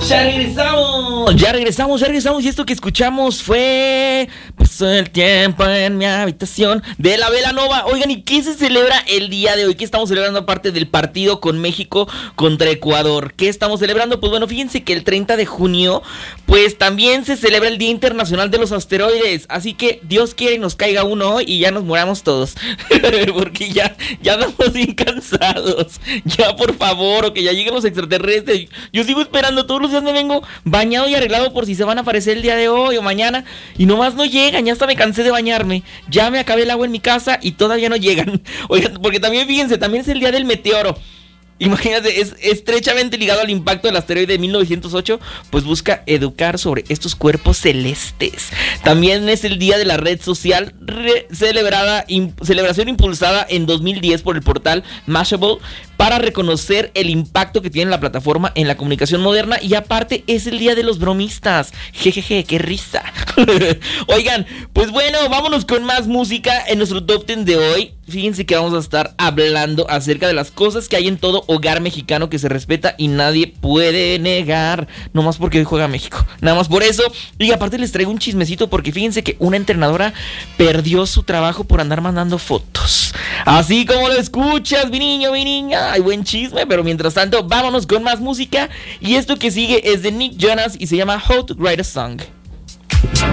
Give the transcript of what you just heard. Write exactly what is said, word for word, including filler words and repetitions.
Ya regresamos, ya regresamos, ya regresamos y esto que escuchamos fue Pasó el tiempo en mi habitación de la Belanova. Oigan, ¿y qué se celebra el día de hoy? ¿Qué estamos celebrando aparte del partido con México contra Ecuador? ¿Qué estamos celebrando? Pues bueno, fíjense que el treinta de junio pues también se celebra el Día Internacional de los Asteroides. Así que Dios quiere y nos caiga uno hoy y ya nos moramos todos. Porque ya, ya andamos bien cansados. Ya por favor, o que ya lleguen los extraterrestres. Yo sigo esperando, todos los días me vengo bañado y arreglado por si se van a aparecer el día de hoy o mañana y nomás no llegan, ya hasta me cansé de bañarme, ya me acabé el agua en mi casa y todavía no llegan. Oigan, porque también fíjense, también es el día del meteoro. Imagínate, es estrechamente ligado al impacto del asteroide de mil novecientos ocho, pues busca educar sobre estos cuerpos celestes. También es el día de la red social, re celebrada, in, celebración impulsada en dos mil diez por el portal Mashable, para reconocer el impacto que tiene la plataforma en la comunicación moderna. Y aparte es el día de los bromistas. Jejeje, qué risa. Oigan, pues bueno, vámonos con más música en nuestro top diez de hoy. Fíjense que vamos a estar hablando acerca de las cosas que hay en todo hogar mexicano que se respeta y nadie puede negar. No más porque hoy juega México, nada más por eso. Y aparte les traigo un chismecito porque fíjense que una entrenadora perdió su trabajo por andar mandando fotos. Así como lo escuchas, mi niño, mi niña. Hay buen chisme, pero mientras tanto vámonos con más música. Y esto que sigue es de Nick Jonas y se llama How to Write a Song.